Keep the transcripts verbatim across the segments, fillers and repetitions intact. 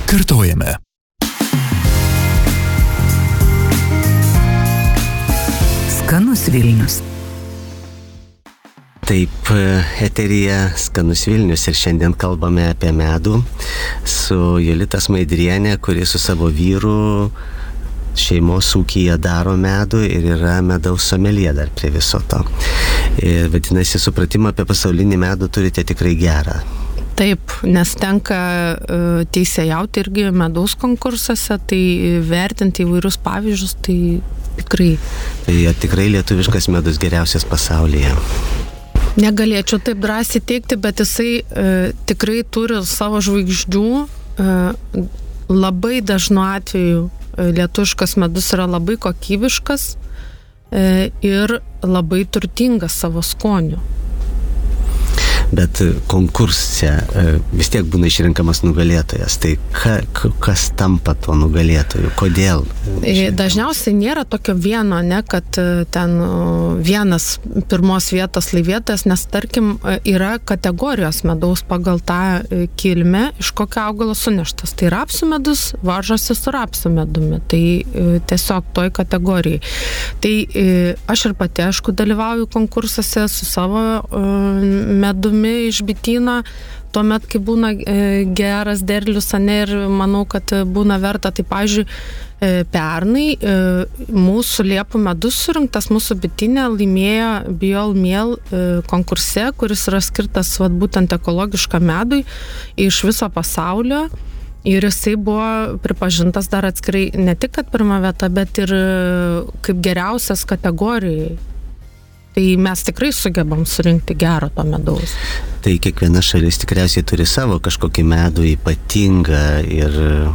Kartojame. Skanus Vilnius. Taip, eteryje Skanus Vilnius ir šiandien kalbame apie medų su Jolita Smaidrienė, kuri su savo vyru šeimos ūkyje daro medų ir yra medaus someljė dar prie viso to. Ir vadinasi, supratimą apie pasaulinį medų turite tikrai gerą. Taip, nes tenka teisėjauti irgi medaus konkursuose, tai vertinti įvairius pavyzdžius, tai tikrai. Tai tikrai lietuviškas medus geriausias pasaulyje. Negalėčiau taip drąsiai teikti, bet jisai e, tikrai turi savo žvaigždžių. E, labai dažnu atveju e, lietuviškas medus yra labai kokybiškas e, ir labai turtingas savo skoniu. Bet konkurse vis tiek būna išrenkamas nugalėtojas. Tai ka, kas tampa to nugalėtoju? Kodėl? Dažniausiai nėra tokio vieno, ne, kad ten vienas pirmos vietos laimėtojas, nes tarkim yra kategorijos medaus pagal tą kilmę, iš kokio augalo suneštas. Tai rapsų medus varžosi su rapsų medumi. Tai tiesiog toj kategorijai. Tai aš ir pati, aišku, dalyvauju konkursuose su savo medumi iš bityno, tuomet, kai būna e, geras derlius, ane, ir manau, kad būna verta. Tai, pavyzdžiui, e, pernai e, mūsų liepų medus surinktas mūsų bitinė laimėjo Biol Miel e, konkurse, kuris yra skirtas vat, būtent ekologiškam medui iš viso pasaulio. Ir jisai buvo pripažintas dar atskirai ne tik, kad pirma vieta, bet ir kaip geriausias kategorijai. Tai mes tikrai sugebam surinkti gero to medaus. Tai kiekviena šalis tikriausiai turi savo kažkokį medų ypatingą ir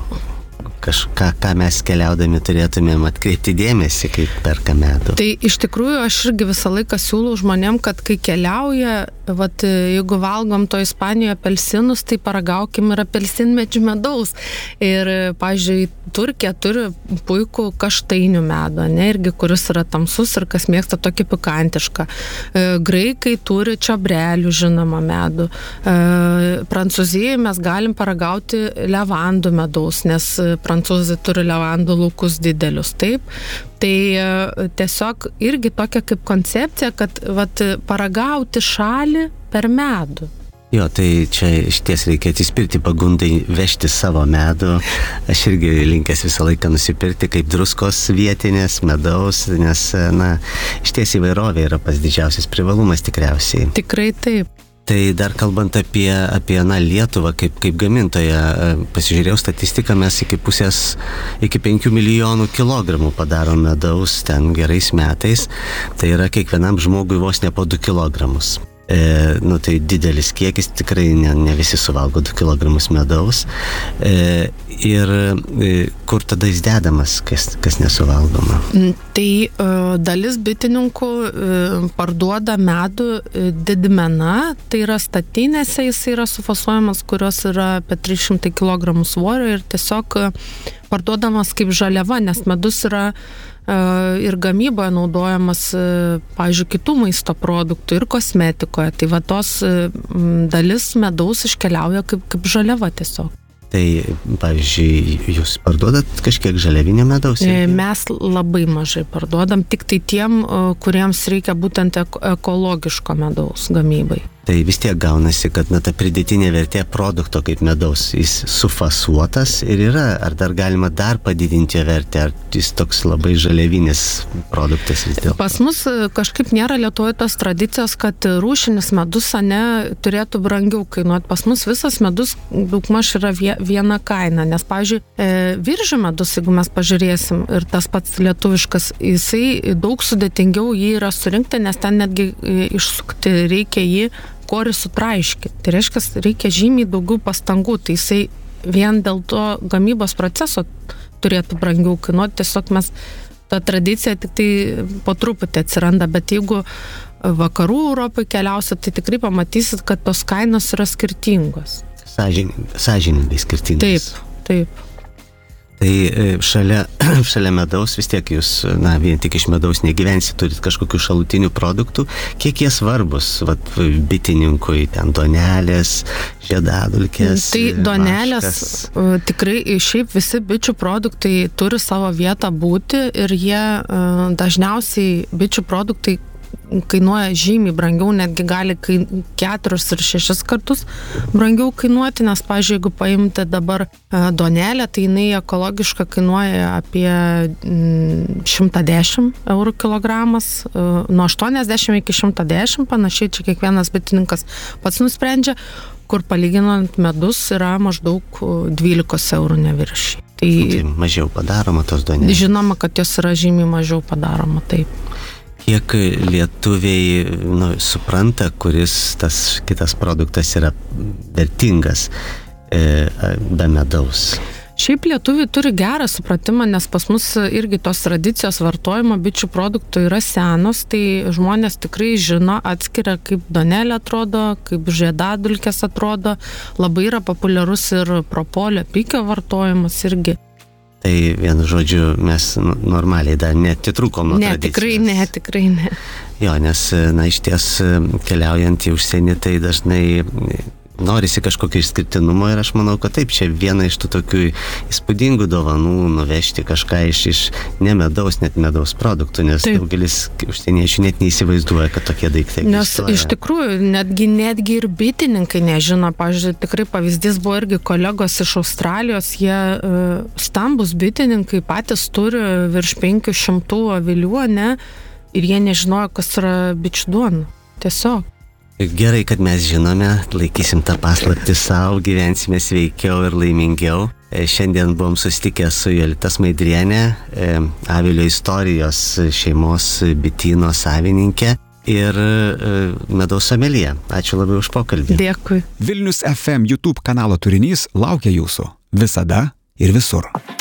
kažką, ką mes keliaudami turėtumėm atkreipti dėmesį, kaip perka medų. Tai iš tikrųjų aš irgi visą laiką siūlau žmonėm, kad kai keliauja, vat, jeigu valgom to Ispanijoje apelsinus, tai paragaukim ir apelsinmedžių medaus. Ir, pavyzdžiui, Turkija turi puikų kaštainių medų, ne, irgi, kuris yra tamsus ir kas mėgsta tokį pikantišką. Graikai turi čiobrelių, žinoma, medų. Prancūzijoje mes galim paragauti levandų medaus, nes prancūzai turi levandų laukus didelius, taip. Tai tiesiog irgi tokia kaip koncepcija, kad vat, paragauti šalį per medų. Jo, tai čia išties reikia atsispirti pagundai vežti savo medų. Aš irgi linkęs visą laiką nusipirkti kaip druskos vietinės, medaus, nes, na, išties įvairovė yra pats didžiausias privalumas tikriausiai. Tikrai taip. Tai dar kalbant apie, apie na, Lietuvą kaip, kaip gamintoją, pasižiūrėjau statistiką, mes iki pusės, iki penkių milijonų kilogramų padarom medaus ten gerais metais. Tai yra kiekvienam žmogui vos ne po du kilogramus. E, nu, tai didelis kiekis, tikrai ne, ne visi suvalgo du kilogramus medaus. E, ir e, kur tada jis dedamas, kas, kas nesuvalgoma? Tai e, dalis bitininkų e, parduoda medų e, didmena, tai yra statinėse, jis yra sufasuojamas, kurios yra apie trys šimtai kilogramų svorio ir tiesiog e, parduodamas kaip žaliava, nes medus yra ir gamyboje naudojamas, pavyzdžiui, kitų maisto produktų ir kosmetikoje. Tai va tos dalis medaus iškeliauja kaip, kaip žaliava tiesiog. Tai, pavyzdžiui, jūs parduodat kažkiek žaliavinio medaus? Mes labai mažai parduodam, tik tai tiem, kuriems reikia būtent ekologiško medaus gamybai. Tai vis tiek gaunasi, kad na, ta pridėtinė vertė produkto kaip medaus, jis sufasuotas ir yra, ar dar galima dar padidinti vertę, ar jis toks labai žaliavinis produktas vis dėlto? Pas mus kažkaip nėra Lietuvoje tos tradicijos, kad rūšinis medus, ne, turėtų brangiau kainuoti. Pas mus visas medus daugmaž yra viena kaina, nes, pavyzdžiui, viržių medus, jeigu mes pažiūrėsim, ir tas pats lietuviškas, jisai daug sudėtingiau jį yra surinkti, nes ten netgi išsukti reikia jį korį sutraiškį. Tai reiškia, reikia žymiai daugiau pastangų. Tai jisai vien dėl to gamybos proceso turėtų brangiau kainuoti. Tiesiog mes, ta tradicija tik tai po truputį atsiranda, bet jeigu vakarų Europai keliausit, tai tikrai pamatysit, kad tos kainos yra skirtingos. Sąžiningai, sąžiningai skirtingos. Taip, taip. Tai šalia, šalia medaus vis tiek jūs, na, vien tik iš medaus negyvensi, turit kažkokių šalutinių produktų. Kiek jie svarbus, vat, bitininkui, ten duonelės, žiedadulkės, Tai duonelės, vaškas. tikrai šiaip visi bičių produktai turi savo vietą būti ir jie dažniausiai bičių produktai kainuoja žymiai brangiau, netgi gali kai keturis ir šešis kartus brangiau kainuoti, nes, pavyzdžiui, jeigu paimti dabar duonelę, tai jinai ekologiška kainuoja apie šimtą dešimt eurų kilogramas, nuo aštuoniasdešimt iki šimto dešimt, panašiai čia kiekvienas bitininkas pats nusprendžia, kur palyginant medus yra maždaug dvylikos eurų neviršį. Tai, tai mažiau padaroma tos duonelės. Žinoma, kad jos yra žymiai mažiau padaroma, taip. Kiek lietuviai nu, supranta, kuris tas kitas produktas yra vertingas e, be medaus? Šiaip lietuviai turi gerą supratimą, nes pas mus irgi tos tradicijos vartojimo bičių produktų yra senos, tai žmonės tikrai žino, atskiria, kaip duonelė atrodo, kaip žiedadulkės atrodo, labai yra populiarus ir propolio pikio vartojimas irgi. Tai vienu žodžiu, mes normaliai dar netitrukom nuo ne, tradicijos. Tikrai ne, tikrai ne. Jo, nes, na, iš ties keliaujant į užsienį, tai dažnai norisi kažkokio išskirtinumo ir aš manau, kad taip, čia viena iš tų tokių įspūdingų dovanų nuvežti kažką iš, iš ne medaus, net medaus produktų, nes taip. Daugelis užsieniečių net neįsivaizduoja, kad tokie daiktai egzistuoja. Nes iš tikrųjų, netgi, netgi ir bitininkai nežino, pavyzdžiui, tikrai pavyzdys buvo irgi kolegos iš Australijos, jie uh, stambus bitininkai patys turi virš penkių šimtų avilių, ne, ir jie nežinojo, kas yra bičių duona. Tiesiog. Gerai, kad mes žinome, laikysim tą paslaptį savo, gyvensime sveikiau ir laimingiau. Šiandien buvom susitikę su Jolita Smaidrienė, avilio istorijos šeimos bityno savininkė ir medaus somelija. Ačiū labai už pokalbį. Dėkui. Vilnius F M YouTube kanalo turinys laukia jūsų visada ir visur.